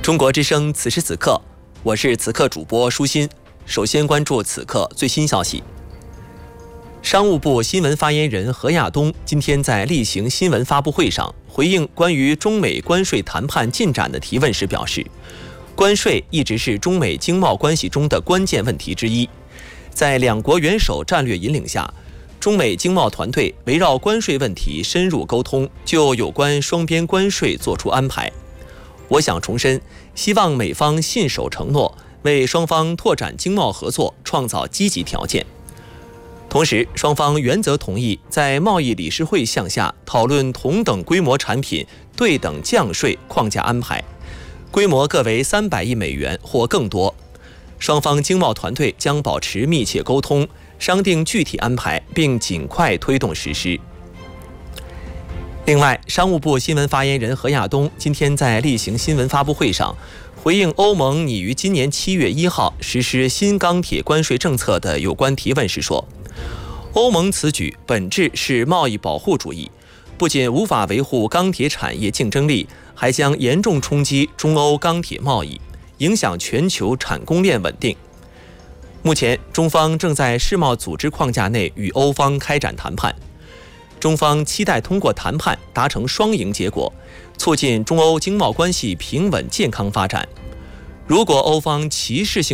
中国之声此时此刻，我是此刻主播舒心。首先关注此刻最新消息。商务部新闻发言人何亚东今天在例行新闻发布会上回应关于中美关税谈判进展的提问时表示，关税一直是中美经贸关系中的关键问题之一。在两国元首战略引领下，中美经贸团队围绕关税问题深入沟通，就有关双边关税作出安排。我想重申，希望美方信守承诺，为双方拓展经贸合作创造积极条件。同时，双方原则同意在贸易理事会项下讨论同等规模产品对等降税框架安排，规模各为300亿美元或更多。双方经贸团队将保持密切沟通，商定具体安排，并尽快推动实施。另外，商务部新闻发言人何亚东今天在例行新闻发布会上回应欧盟拟于今年7月1号实施新钢铁关税政策的有关提问时说，欧盟此举本质是贸易保护主义，不仅无法维护钢铁产业竞争力，还将严重冲击中欧钢铁贸易，影响全球产供链稳定。目前，中方正在世贸组织框架内与欧方开展谈判，中方期待通过谈判达成双赢结果，促进中欧经贸关系平稳健康发展。如果欧方歧视性